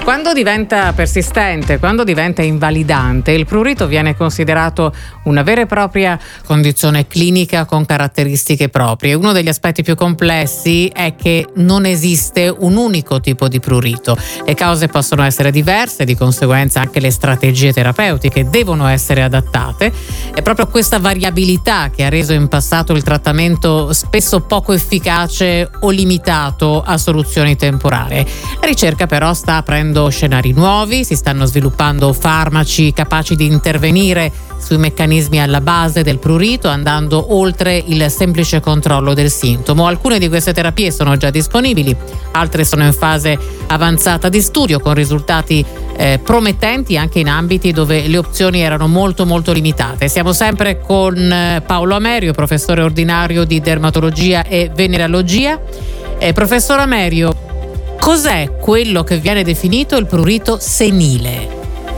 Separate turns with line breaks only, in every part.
Quando diventa persistente, quando diventa invalidante, il prurito viene considerato una vera e propria condizione clinica con caratteristiche proprie. Uno degli aspetti più complessi è che non esiste un unico tipo di prurito. Le cause possono essere diverse, di conseguenza anche le strategie terapeutiche devono essere adattate. È proprio questa variabilità che ha reso in passato il trattamento spesso poco efficace o limitato a soluzioni temporanee. La ricerca però sta aprendo scenari nuovi, si stanno sviluppando farmaci capaci di intervenire sui meccanismi alla base del prurito, andando oltre il semplice controllo del sintomo. Alcune di queste terapie sono già disponibili, altre sono in fase avanzata di studio con risultati promettenti anche in ambiti dove le opzioni erano molto limitate. Siamo sempre con Paolo Amerio, professore ordinario di dermatologia e venerologia. Professor Amerio, cos'è quello che viene definito il prurito senile?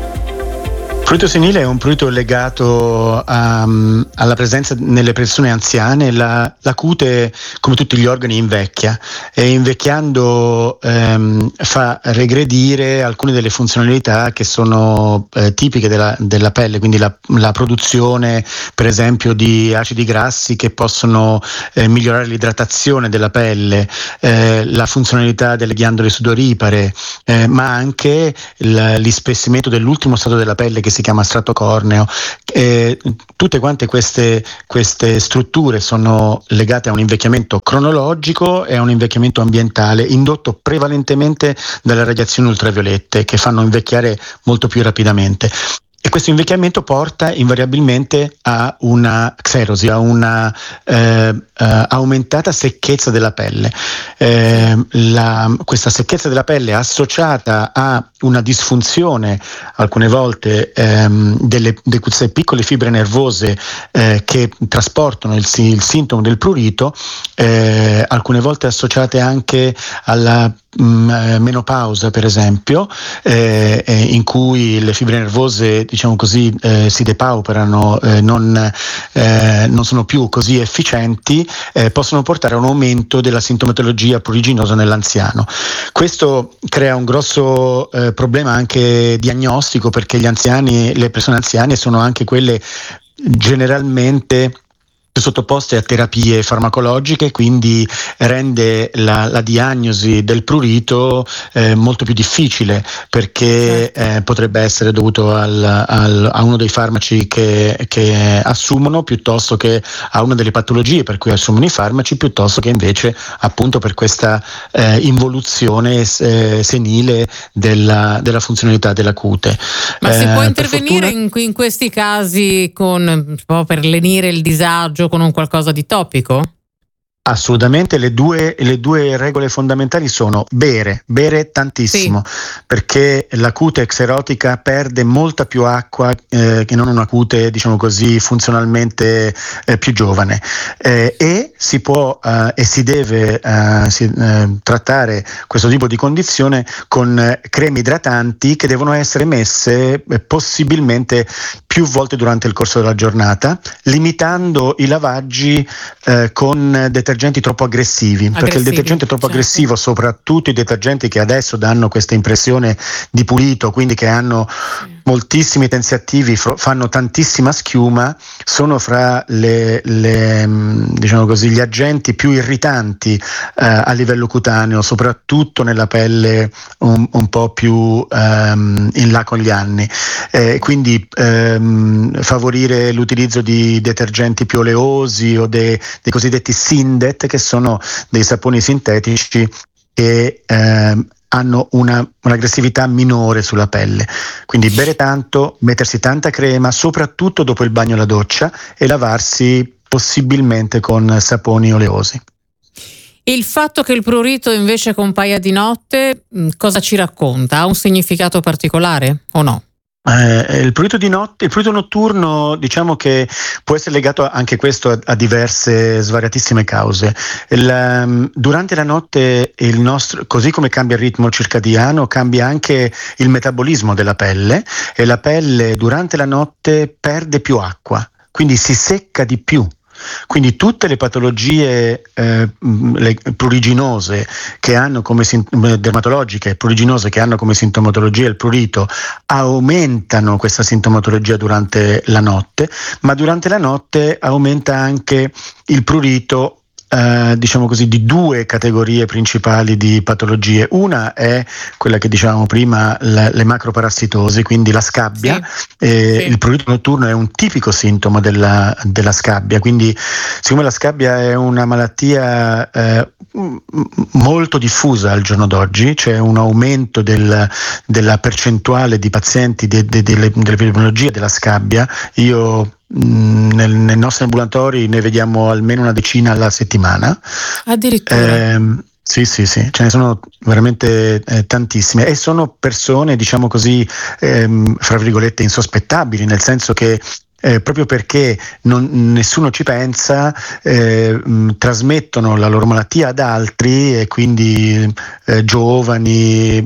Il prurito senile è un prurito legato alla presenza nelle persone anziane. La cute, come tutti gli organi, invecchia e invecchiando fa regredire alcune delle funzionalità che sono tipiche della pelle, quindi la produzione per esempio di acidi grassi che possono migliorare l'idratazione della pelle, la funzionalità delle ghiandole sudoripare, ma anche l'ispessimento dell'ultimo strato della pelle che si chiama strato corneo. Tutte quante queste strutture sono legate a un invecchiamento cronologico e a un invecchiamento ambientale indotto prevalentemente dalle radiazioni ultraviolette che fanno invecchiare molto più rapidamente. E questo invecchiamento porta invariabilmente a una xerosi, a una aumentata secchezza della pelle. Questa secchezza della pelle associata a una disfunzione, alcune volte, delle queste piccole fibre nervose che trasportano il sintomo del prurito, alcune volte associate anche alla menopausa, per esempio, in cui le fibre nervose, diciamo così, si depauperano, non sono più così efficienti, possono portare a un aumento della sintomatologia pruriginosa nell'anziano. Questo crea un grosso problema anche diagnostico, perché le persone anziane sono anche quelle generalmente sottoposte a terapie farmacologiche, quindi rende la diagnosi del prurito molto più difficile, perché potrebbe essere dovuto a uno dei farmaci che assumono, piuttosto che a una delle patologie per cui assumono i farmaci, piuttosto che invece appunto per questa involuzione senile della funzionalità della cute.
Ma si può intervenire in questi casi per lenire il disagio con un qualcosa di topico?
Assolutamente, le due regole fondamentali sono bere tantissimo, perché la cute xerotica perde molta più acqua che non una cute, diciamo così, funzionalmente più giovane, e si può e si deve trattare questo tipo di condizione con creme idratanti che devono essere messe possibilmente più volte durante il corso della giornata, limitando i lavaggi con detergenti troppo aggressivi, perché il detergente troppo aggressivo, soprattutto i detergenti che adesso danno questa impressione di pulito, quindi che hanno moltissimi tensiattivi, fanno tantissima schiuma, sono fra diciamo così, gli agenti più irritanti a livello cutaneo, soprattutto nella pelle un po' più in là con gli anni. Quindi favorire l'utilizzo di detergenti più oleosi o dei cosiddetti Sindet, che sono dei saponi sintetici che hanno un'aggressività minore sulla pelle. Quindi bere tanto, mettersi tanta crema, soprattutto dopo il bagno e la doccia, e lavarsi possibilmente con saponi oleosi.
Il fatto che il prurito invece compaia di notte, cosa ci racconta? Ha un significato particolare o no?
Il prurito di notte, il prurito notturno, diciamo che può essere legato anche questo a diverse svariatissime cause. Durante la notte così come cambia il ritmo circadiano, cambia anche il metabolismo della pelle, e la pelle durante la notte perde più acqua, quindi si secca di più. Quindi tutte le patologie le pruriginose che hanno come dermatologiche pruriginose che hanno come sintomatologia il prurito aumentano questa sintomatologia durante la notte, ma durante la notte aumenta anche il prurito diciamo così, di due categorie principali di patologie. Una è quella che dicevamo prima, le macroparassitosi, quindi la scabbia. Sì. Il prurito notturno è un tipico sintomo della scabbia, quindi siccome la scabbia è una malattia molto diffusa al giorno d'oggi, c'è un aumento della percentuale di pazienti dell'epidemiologia della scabbia. Io nei nostri ambulatori ne vediamo almeno una decina alla settimana.
Addirittura.
Sì, ce ne sono veramente tantissime, e sono persone, diciamo così, fra virgolette insospettabili, nel senso che proprio perché nessuno ci pensa, trasmettono la loro malattia ad altri, e quindi giovani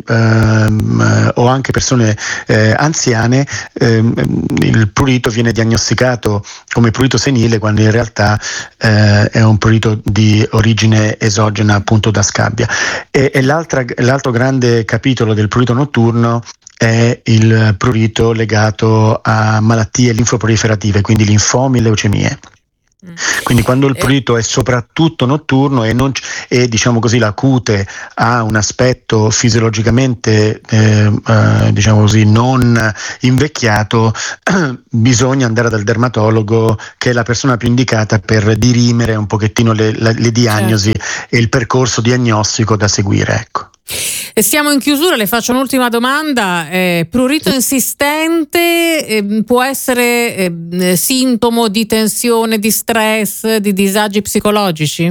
o anche persone anziane. Il prurito viene diagnosticato come prurito senile, quando in realtà è un prurito di origine esogena, appunto da scabbia. E l'altro grande capitolo del prurito notturno è il prurito legato a malattie linfoproliferative, quindi linfomi e leucemie. Quindi quando il prurito è soprattutto notturno e diciamo così la cute ha un aspetto fisiologicamente diciamo così non invecchiato, bisogna andare dal dermatologo, che è la persona più indicata per dirimere un pochettino le diagnosi. Certo. E il percorso diagnostico da seguire, ecco.
Siamo in chiusura, le faccio un'ultima domanda. Prurito insistente può essere sintomo di tensione, di stress, di disagi psicologici?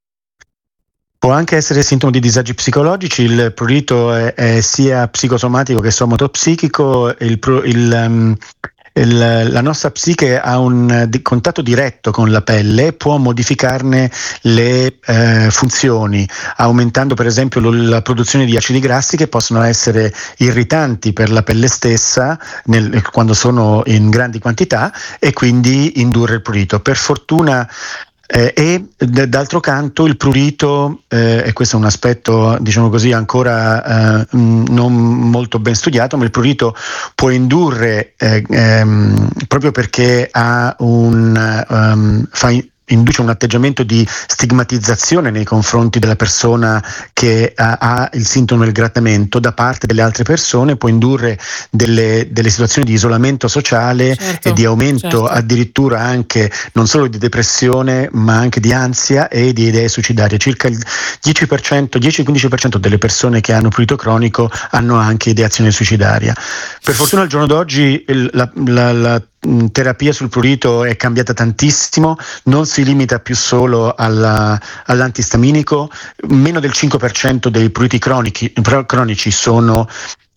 Può anche essere sintomo di disagi psicologici. Il prurito è sia psicosomatico che somatospsichico. La nostra psiche ha un contatto diretto con la pelle, può modificarne le funzioni, aumentando per esempio la produzione di acidi grassi che possono essere irritanti per la pelle stessa quando sono in grandi quantità, e quindi indurre il prurito. Per fortuna e d'altro canto il prurito, e questo è un aspetto diciamo così ancora non molto ben studiato, ma il prurito può indurre proprio perché ha induce un atteggiamento di stigmatizzazione nei confronti della persona che ha il sintomo del grattamento da parte delle altre persone, può indurre delle situazioni di isolamento sociale. Certo, e di aumento addirittura anche non solo di depressione, ma anche di ansia e di idee suicidarie. Circa il 10-15% delle persone che hanno prurito cronico hanno anche ideazione suicidaria. Per fortuna al giorno d'oggi la terapia sul prurito è cambiata tantissimo, non si limita più solo all'antistaminico. Meno del 5% dei pruriti cronici sono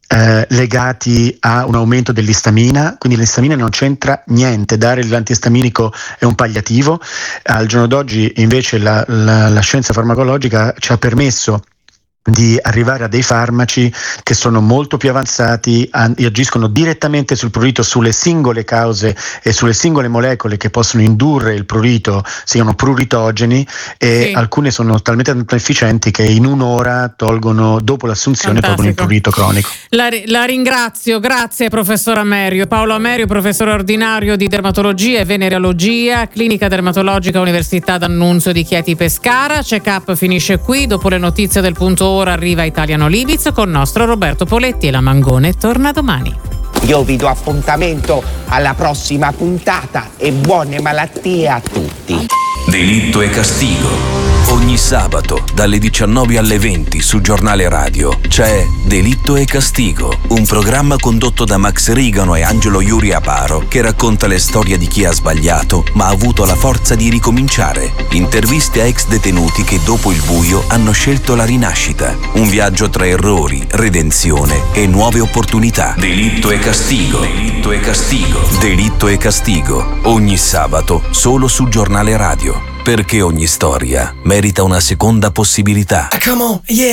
legati a un aumento dell'istamina, quindi l'istamina non c'entra niente, dare l'antistaminico è un palliativo. Al giorno d'oggi invece la scienza farmacologica ci ha permesso di arrivare a dei farmaci che sono molto più avanzati e agiscono direttamente sul prurito, sulle singole cause e sulle singole molecole che possono indurre il prurito, siano pruritogeni, e sì. Alcune sono talmente tanto efficienti che in un'ora dopo l'assunzione tolgono il prurito cronico.
La ringrazio, grazie professor Amerio. Paolo Amerio, professore ordinario di dermatologia e venerologia, clinica dermatologica Università D'Annunzio di Chieti Pescara. Check Up finisce qui, dopo le notizie del punto ora arriva Italiano Libiz con nostro Roberto Poletti, e la Mangone torna domani.
Io vi do appuntamento alla prossima puntata e buone malattie a tutti.
Delitto e castigo. Ogni sabato dalle 19 alle 20 su Giornale Radio c'è Delitto e Castigo, un programma condotto da Max Rigano e Angelo Iuri Aparo, che racconta le storie di chi ha sbagliato ma ha avuto la forza di ricominciare. Interviste a ex detenuti che dopo il buio hanno scelto la rinascita. Un viaggio tra errori, redenzione e nuove opportunità. Delitto e Castigo. Delitto e Castigo. Delitto e Castigo. Ogni sabato solo su Giornale Radio. Perché ogni storia merita una seconda possibilità.
Come on, yeah.